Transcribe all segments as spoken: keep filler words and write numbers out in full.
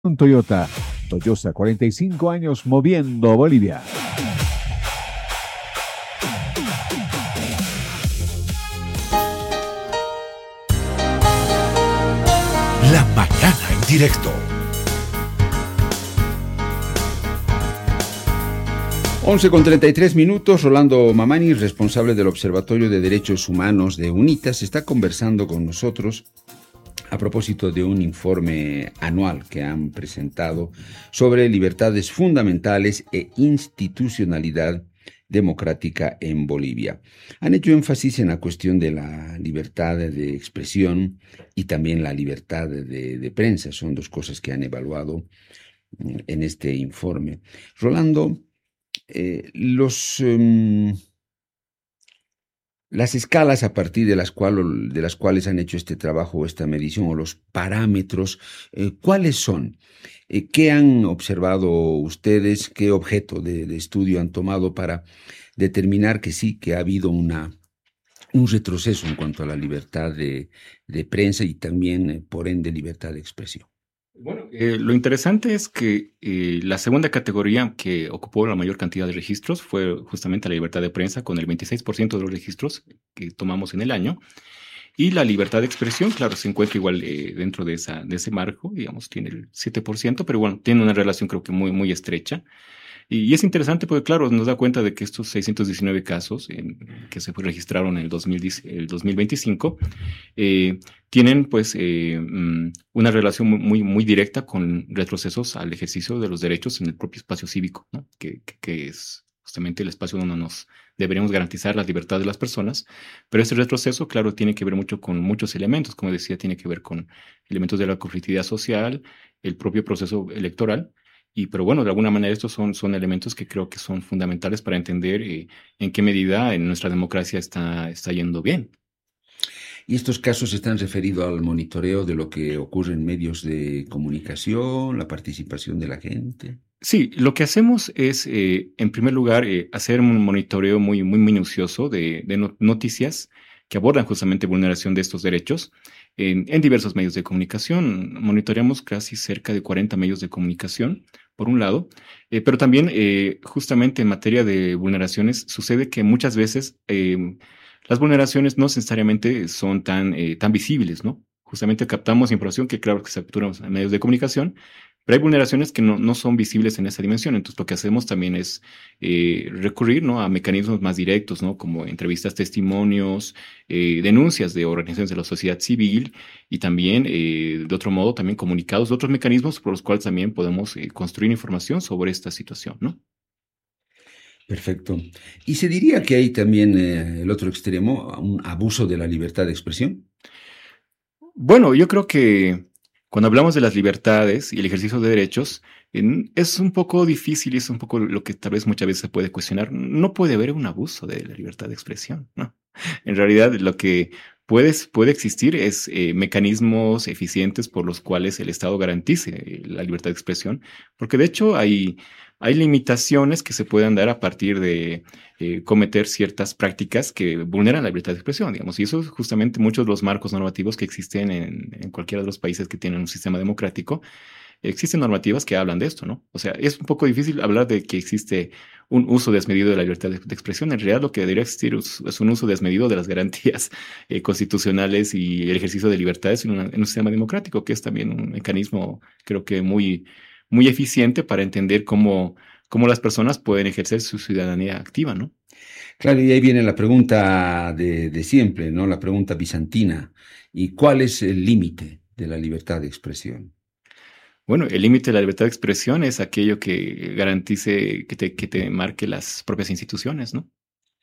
Un Toyota. Toyota, cuarenta y cinco años moviendo Bolivia. La mañana en directo. once con treinta y tres minutos, Rolando Mamani, responsable del Observatorio de Derechos Humanos de UNITAS, está conversando con nosotros a propósito de un informe anual que han presentado sobre libertades fundamentales e institucionalidad democrática en Bolivia. Han hecho énfasis en la cuestión de la libertad de expresión y también la libertad de, de prensa. Son dos cosas que han evaluado en este informe. Rolando, eh, los... Um, Las escalas a partir de las, cual, de las cuales han hecho este trabajo o esta medición, o los parámetros, eh, ¿cuáles son? Eh, ¿Qué han observado ustedes? ¿Qué objeto de, de estudio han tomado para determinar que sí, que ha habido una, un retroceso en cuanto a la libertad de, de prensa y también, eh, por ende, libertad de expresión? Bueno, eh, lo interesante es que eh, la segunda categoría que ocupó la mayor cantidad de registros fue justamente la libertad de prensa, con el veintiséis por ciento de los registros que tomamos en el año. Y la libertad de expresión, claro, se encuentra igual eh, dentro de, esa, de ese marco, digamos, tiene el siete por ciento, pero bueno, tiene una relación creo que muy, muy estrecha. Y, y es interesante porque, claro, nos da cuenta de que estos seiscientos diecinueve casos en, que se registraron en el, dos mil diez, el dos mil veinticinco eh, tienen pues eh, una relación muy, muy directa con retrocesos al ejercicio de los derechos en el propio espacio cívico, ¿no? que, que, que es justamente el espacio donde nos deberíamos garantizar la libertad de las personas. Pero este retroceso, claro, tiene que ver mucho con muchos elementos. Como decía, tiene que ver con elementos de la conflictividad social, el propio proceso electoral. Y, pero bueno, de alguna manera estos son, son elementos que creo que son fundamentales para entender eh, en qué medida en nuestra democracia está, está yendo bien. ¿Y estos casos están referidos al monitoreo de lo que ocurre en medios de comunicación, la participación de la gente? Sí, lo que hacemos es, eh, en primer lugar, eh, hacer un monitoreo muy, muy minucioso de, de no, noticias que abordan justamente vulneración de estos derechos en, en diversos medios de comunicación. Monitoreamos casi cerca de cuarenta medios de comunicación, por un lado, eh, pero también eh, justamente en materia de vulneraciones sucede que muchas veces eh, las vulneraciones no necesariamente son tan, eh, tan visibles, ¿no? Justamente captamos información que claro que se captura en medios de comunicación, pero hay vulneraciones que no, no son visibles en esa dimensión. Entonces, lo que hacemos también es eh, recurrir, ¿no?, a mecanismos más directos, ¿no?, como entrevistas, testimonios, eh, denuncias de organizaciones de la sociedad civil y también, eh, de otro modo, también comunicados de otros mecanismos por los cuales también podemos eh, construir información sobre esta situación, ¿no? Perfecto. ¿Y se diría que hay también eh, el otro extremo, un abuso de la libertad de expresión? Bueno, yo creo que cuando hablamos de las libertades y el ejercicio de derechos, en, es un poco difícil y es un poco lo que tal vez muchas veces se puede cuestionar. No puede haber un abuso de la libertad de expresión, ¿no? En realidad, lo que puede, puede existir es eh, mecanismos eficientes por los cuales el Estado garantice eh, la libertad de expresión, porque de hecho hay, hay limitaciones que se pueden dar a partir de eh, cometer ciertas prácticas que vulneran la libertad de expresión, digamos, y eso es justamente muchos de los marcos normativos que existen en, en cualquiera de los países que tienen un sistema democrático. Existen normativas que hablan de esto, ¿no? O sea, es un poco difícil hablar de que existe un uso desmedido de la libertad de, de expresión. En realidad, lo que debería existir es, es un uso desmedido de las garantías eh, constitucionales y el ejercicio de libertades en, una, en un sistema democrático, que es también un mecanismo, creo que muy, muy eficiente para entender cómo, cómo las personas pueden ejercer su ciudadanía activa, ¿no? Claro, y ahí viene la pregunta de, de siempre, ¿no? La pregunta bizantina. ¿Y cuál es el límite de la libertad de expresión? Bueno, el límite de la libertad de expresión es aquello que garantice, que te, que te marque las propias instituciones, ¿no?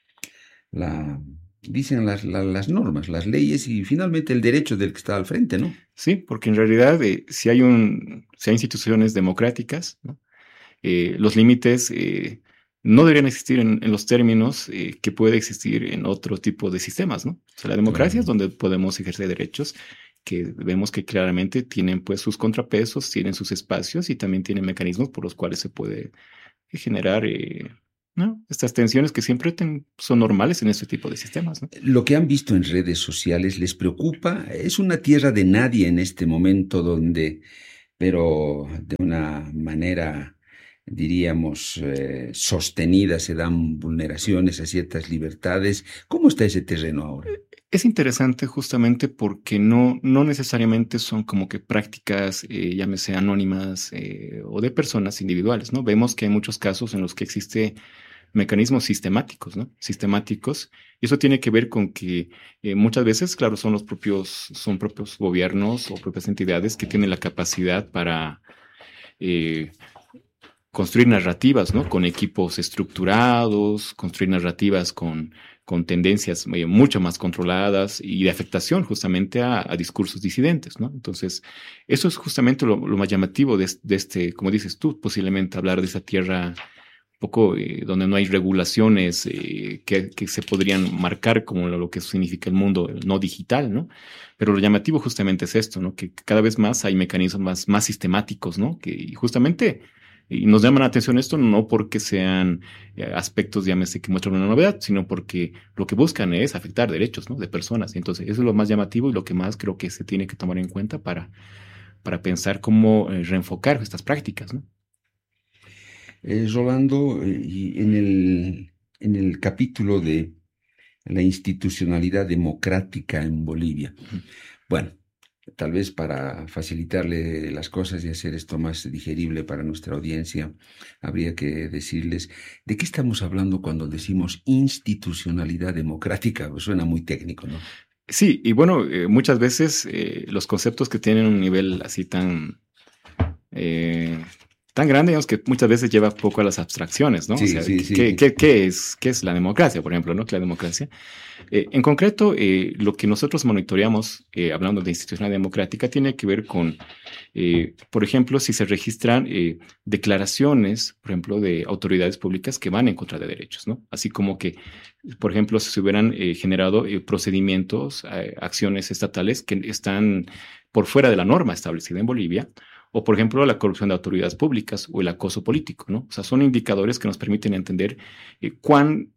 La, dicen las, la, las normas, las leyes y finalmente el derecho del que está al frente, ¿no? Sí, porque en realidad eh, si hay un, si hay instituciones democráticas, ¿no?, eh, los límites eh, no deberían existir en, en los términos eh, que puede existir en otro tipo de sistemas, ¿no? O sea, la democracia Claro. es donde podemos ejercer derechos que vemos que claramente tienen pues sus contrapesos, tienen sus espacios y también tienen mecanismos por los cuales se puede generar eh, ¿no?, estas tensiones que siempre ten, son normales en este tipo de sistemas, ¿no? Lo que han visto en redes sociales les preocupa. Es una tierra de nadie en este momento donde pero de una manera, diríamos, eh, sostenida, se dan vulneraciones a ciertas libertades. ¿Cómo está ese terreno ahora? Es interesante justamente porque no, no necesariamente son como que prácticas, eh, llámese anónimas eh, o de personas individuales, ¿no? Vemos que hay muchos casos en los que existe mecanismos sistemáticos, ¿no? Sistemáticos. Y eso tiene que ver con que eh, muchas veces, claro, son los propios, son propios gobiernos o propias entidades que tienen la capacidad para eh, construir narrativas, ¿no? Con equipos estructurados, construir narrativas con, con tendencias eh, mucho más controladas y de afectación justamente a, a discursos disidentes, ¿no? Entonces, eso es justamente lo, lo más llamativo de, de este, como dices tú, posiblemente hablar de esa tierra un poco eh, donde no hay regulaciones eh, que, que se podrían marcar como lo, lo que significa el mundo no digital, ¿no? Pero lo llamativo justamente es esto, ¿no? Que cada vez más hay mecanismos más, más sistemáticos, ¿no? Que justamente y nos llama la atención esto no porque sean eh, aspectos, llámese, que muestran una novedad, sino porque lo que buscan es afectar derechos, ¿no? De personas. Entonces, eso es lo más llamativo y lo que más creo que se tiene que tomar en cuenta para, para pensar cómo eh, reenfocar estas prácticas, ¿no? Eh, Rolando, eh, y en el, en el capítulo de la institucionalidad democrática en Bolivia, Ujú. bueno, tal vez para facilitarle las cosas y hacer esto más digerible para nuestra audiencia, habría que decirles de qué estamos hablando cuando decimos institucionalidad democrática. Pues suena muy técnico, ¿no? Sí, y bueno, eh, muchas veces eh, los conceptos que tienen un nivel así tan, eh, tan grande, digamos, que muchas veces lleva poco a las abstracciones, ¿no? O Sí, sea, sí, ¿qué, sí. qué, qué es, qué es la democracia, por ejemplo, ¿no? ¿Qué es la democracia? Eh, en concreto, eh, lo que nosotros monitoreamos, eh, hablando de institucionalidad democrática, tiene que ver con, eh, por ejemplo, si se registran eh, declaraciones, por ejemplo, de autoridades públicas que van en contra de derechos, ¿no? Así como que, por ejemplo, si se hubieran eh, generado eh, procedimientos, eh, acciones estatales que están por fuera de la norma establecida en Bolivia, o, por ejemplo, la corrupción de autoridades públicas o el acoso político, ¿no? O sea, son indicadores que nos permiten entender eh, cuán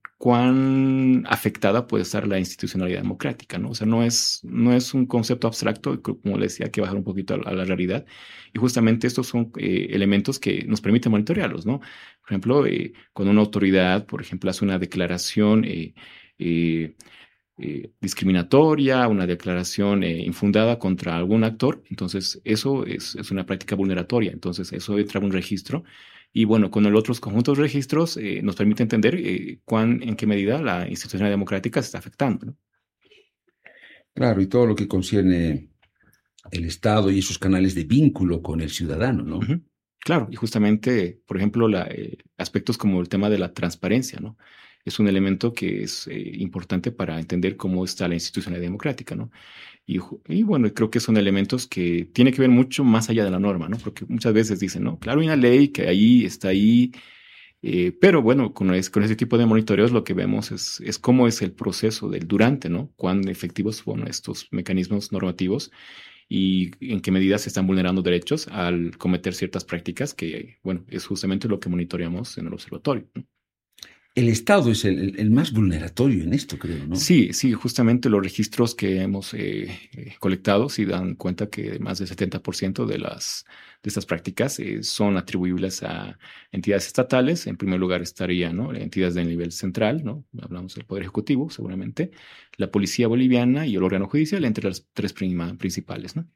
cuán afectada puede estar la institucionalidad democrática, ¿no? O sea, no es, no es un concepto abstracto, como le decía, hay que bajar un poquito a, a la realidad. Y justamente estos son eh, elementos que nos permiten monitorearlos, ¿no? Por ejemplo, eh, cuando una autoridad, por ejemplo, hace una declaración eh, eh, eh, discriminatoria, una declaración eh, infundada contra algún actor, entonces eso es, es una práctica vulneratoria. Entonces eso entra en un registro. Y bueno, con los otros conjuntos de registros eh, nos permite entender eh, cuán, en qué medida la institucionalidad democrática se está afectando, ¿no? Claro, y todo lo que concierne el Estado y esos canales de vínculo con el ciudadano, ¿no? Uh-huh. Claro, y justamente, por ejemplo, la, eh, aspectos como el tema de la transparencia, ¿no? Es un elemento que es eh, importante para entender cómo está la institucionalidad democrática, ¿no? Y, y bueno, creo que son elementos que tienen que ver mucho más allá de la norma, ¿no? Porque muchas veces dicen, no, claro, hay una ley que ahí está ahí, eh, pero bueno, con, es, con ese tipo de monitoreos lo que vemos es, es cómo es el proceso del durante, ¿no? Cuán efectivos son estos mecanismos normativos y en qué medida se están vulnerando derechos al cometer ciertas prácticas que, bueno, es justamente lo que monitoreamos en el observatorio, ¿no? El Estado es el, el, el más vulneratorio en esto, creo, ¿no? Sí, sí, justamente los registros que hemos eh, eh, colectado sí dan cuenta que más del setenta por ciento de las de estas prácticas eh, son atribuibles a entidades estatales. En primer lugar estaría, ¿no?, entidades del nivel central, ¿no? Hablamos del Poder Ejecutivo, seguramente, la Policía Boliviana y el órgano judicial, entre las tres prima, principales, ¿no?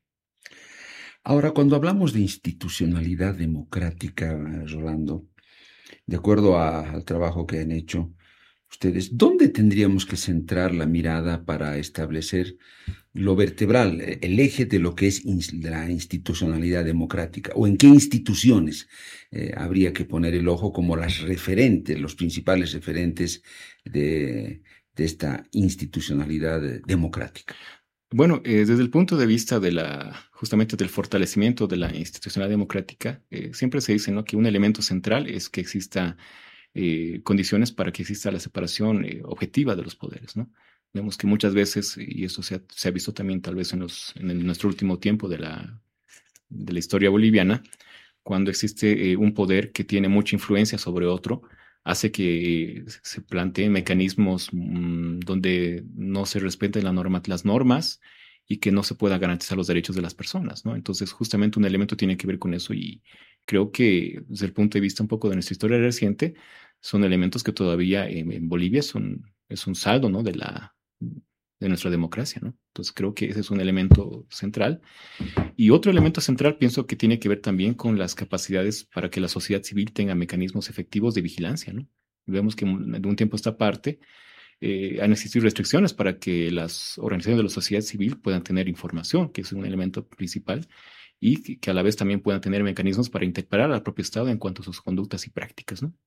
Ahora, cuando hablamos de institucionalidad democrática, Rolando, de acuerdo a, al trabajo que han hecho ustedes, ¿dónde tendríamos que centrar la mirada para establecer lo vertebral, el eje de lo que es ins, la institucionalidad democrática? ¿O en qué instituciones eh, habría que poner el ojo como las referentes, los principales referentes de, de esta institucionalidad democrática? Bueno, eh, desde el punto de vista de la, justamente del fortalecimiento de la institucionalidad democrática, eh, siempre se dice, ¿no?, que un elemento central es que exista eh, condiciones para que exista la separación eh, objetiva de los poderes, ¿no? Vemos que muchas veces, y eso se ha, se ha visto también tal vez en, los, en el, nuestro último tiempo de la, de la historia boliviana, cuando existe eh, un poder que tiene mucha influencia sobre otro, hace que se planteen mecanismos mmm, donde no se respeten la norma, las normas y que no se pueda garantizar los derechos de las personas, ¿no? Entonces, justamente un elemento tiene que ver con eso y creo que desde el punto de vista un poco de nuestra historia reciente, son elementos que todavía en, en Bolivia son, es un saldo, ¿no? de, la, de nuestra democracia, ¿no? Entonces, creo que ese es un elemento central. Y otro elemento central pienso que tiene que ver también con las capacidades para que la sociedad civil tenga mecanismos efectivos de vigilancia, ¿no? Vemos que de un tiempo a esta parte eh, han existido restricciones para que las organizaciones de la sociedad civil puedan tener información, que es un elemento principal, y que a la vez también puedan tener mecanismos para interpelar al propio Estado en cuanto a sus conductas y prácticas, ¿no?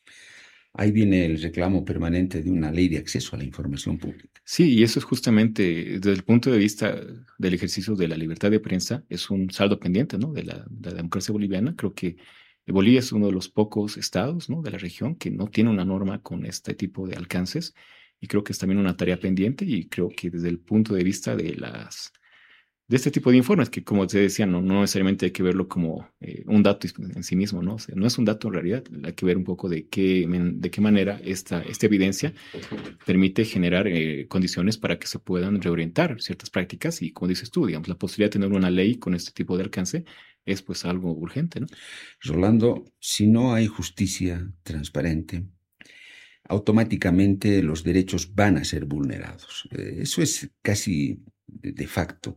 Ahí viene el reclamo permanente de una ley de acceso a la información pública. Sí, y eso es justamente desde el punto de vista del ejercicio de la libertad de prensa, es un saldo pendiente, ¿no? de, la, de la democracia boliviana. Creo que Bolivia es uno de los pocos estados, ¿no? de la región que no tiene una norma con este tipo de alcances, y creo que es también una tarea pendiente, y creo que desde el punto de vista de las de este tipo de informes, que como te decía, no, no necesariamente hay que verlo como eh, un dato en sí mismo, ¿no? O sea, no es un dato en realidad, hay que ver un poco de qué, de qué manera esta, esta evidencia permite generar eh, condiciones para que se puedan reorientar ciertas prácticas, y como dices tú, digamos, la posibilidad de tener una ley con este tipo de alcance es pues algo urgente, ¿no? Rolando, si no hay justicia transparente, automáticamente los derechos van a ser vulnerados. Eh, eso es casi de facto.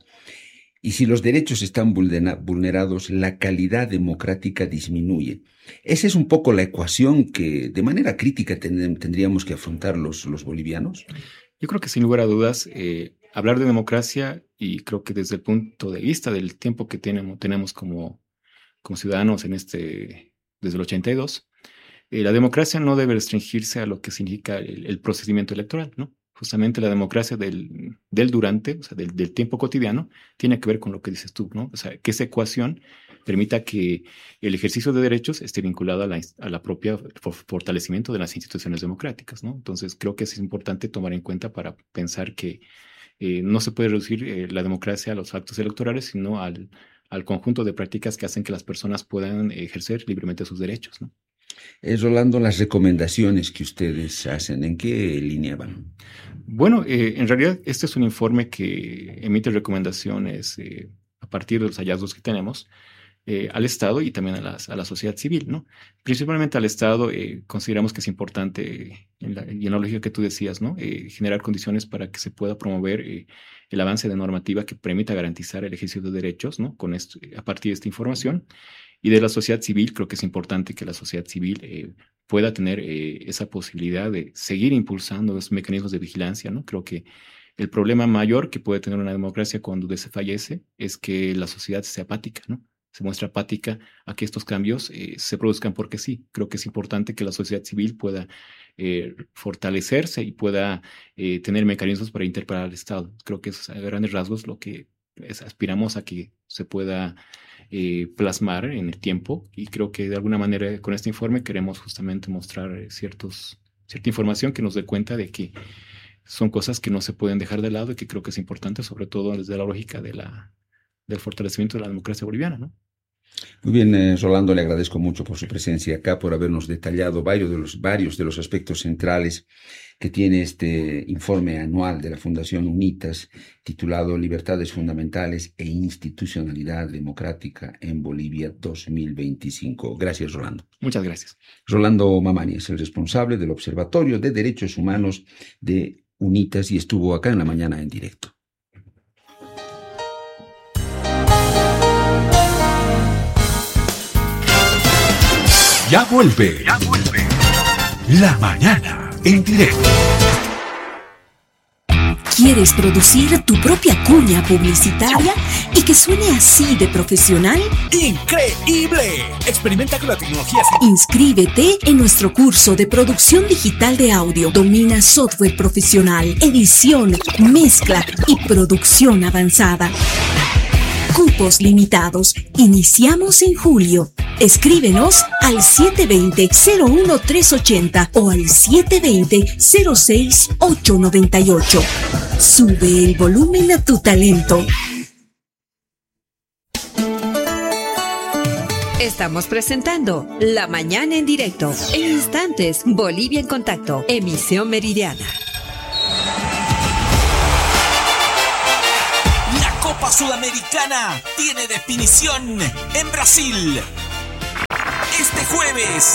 Y si los derechos están vulnerados, la calidad democrática disminuye. Esa es un poco la ecuación que de manera crítica tendríamos que afrontar los, los bolivianos. Yo creo que sin lugar a dudas, eh, hablar de democracia, y creo que desde el punto de vista del tiempo que tenemos, tenemos como, como ciudadanos en este, desde el ochenta y dos, eh, la democracia no debe restringirse a lo que significa el, el procedimiento electoral, ¿no? Justamente la democracia del, del durante, o sea, del, del tiempo cotidiano, tiene que ver con lo que dices tú, ¿no? O sea, que esa ecuación permita que el ejercicio de derechos esté vinculado a la, a la propia fortalecimiento de las instituciones democráticas, ¿no? Entonces, creo que es importante tomar en cuenta para pensar que eh, no se puede reducir eh, la democracia a los actos electorales, sino al, al conjunto de prácticas que hacen que las personas puedan ejercer libremente sus derechos, ¿no? Es, Rolando, las recomendaciones que ustedes hacen, ¿en qué línea van? Bueno, eh, en realidad este es un informe que emite recomendaciones eh, a partir de los hallazgos que tenemos eh, al Estado y también a, las, a la sociedad civil, ¿no? Principalmente al Estado eh, consideramos que es importante, en la, y en la lógica que tú decías, ¿no? Eh, generar condiciones para que se pueda promover eh, el avance de normativa que permita garantizar el ejercicio de derechos, ¿no? Con esto, a partir de esta información. Y de la sociedad civil, creo que es importante que la sociedad civil eh, pueda tener eh, esa posibilidad de seguir impulsando los mecanismos de vigilancia, ¿no? Creo que el problema mayor que puede tener una democracia cuando desfallece es que la sociedad sea apática, ¿no? Se muestra apática a que estos cambios eh, se produzcan porque sí. Creo que es importante que la sociedad civil pueda eh, fortalecerse y pueda eh, tener mecanismos para interpelar al Estado. Creo que es a grandes rasgos lo que es, aspiramos a que se pueda Eh, plasmar en el tiempo, y creo que de alguna manera con este informe queremos justamente mostrar eh, ciertos, cierta información que nos dé cuenta de que son cosas que no se pueden dejar de lado y que creo que es importante, sobre todo desde la lógica de la, del fortalecimiento de la democracia boliviana, ¿no? Muy bien, eh, Rolando, le agradezco mucho por su presencia acá, por habernos detallado varios de los, varios de los aspectos centrales que tiene este informe anual de la Fundación UNITAS, titulado Libertades Fundamentales e Institucionalidad Democrática en Bolivia dos mil veinticinco. Gracias, Rolando. Muchas gracias. Rolando Mamani es el responsable del Observatorio de Derechos Humanos de UNITAS y estuvo acá en La Mañana en Directo. Ya vuelve. Ya vuelve. La Mañana en Directo. ¿Quieres producir tu propia cuña publicitaria y que suene así de profesional? ¡Increíble! Experimenta con la tecnología. Inscríbete en nuestro curso de producción digital de audio. Domina software profesional, edición, mezcla y producción avanzada. Cupos limitados. Iniciamos en julio. Escríbenos al siete dos cero, cero uno tres ocho cero o al siete dos cero, cero seis ocho nueve ocho. Sube el volumen a tu talento. Estamos presentando La Mañana en Directo. En instantes, Bolivia en Contacto, emisión meridiana. Copa Sudamericana tiene definición en Brasil. Este jueves,